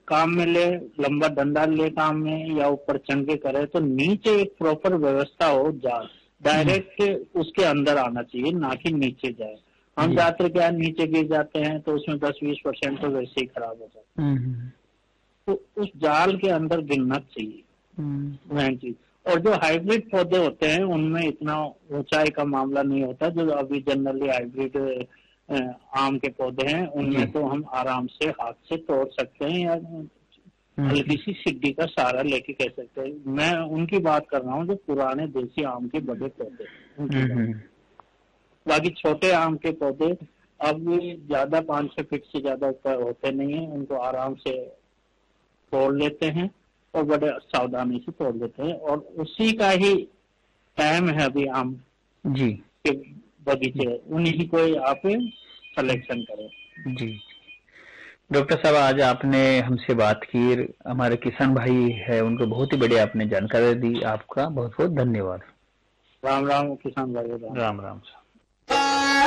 काम में ले, लंबा डंडा ले काम में, या ऊपर चढ़ के करे, तो नीचे एक प्रॉपर व्यवस्था हो, जाल डायरेक्ट उसके अंदर आना चाहिए, ना कि नीचे जाए। हम जाते क्या नीचे गिर जाते हैं तो उसमें 10-20% तो वैसे ही खराब हो जाता है। तो उस जाल के अंदर गिरना चाहिए वह चीज। और जो हाइब्रिड पौधे होते हैं उनमें इतना ऊंचाई का मामला नहीं होता। जो अभी जनरली हाइब्रिड आम के पौधे हैं उनमें तो हम आराम से हाथ से तोड़ सकते हैं, या हल्की सी सीढ़ी का सहारा लेके कह सकते हैं। मैं उनकी बात कर रहा हूँ जो पुराने देसी आम के बड़े पौधे, उनकी बात। बाकी छोटे आम के पौधे अब ज्यादा 5-6 फीट से ज्यादा ऊपर होते नहीं है, उनको आराम से तोड़ लेते हैं और बड़े सावधानी से तोड़ लेते हैं। और उसी का ही टाइम है अभी आम जी के बगीचे, उन्हीं को आप सिलेक्शन करें। जी डॉक्टर साहब, आज आपने हमसे बात की, हमारे किसान भाई है उनको बहुत ही बढ़िया आपने जानकारी दी। आपका बहुत बहुत धन्यवाद। राम राम किसान भाई, राम राम।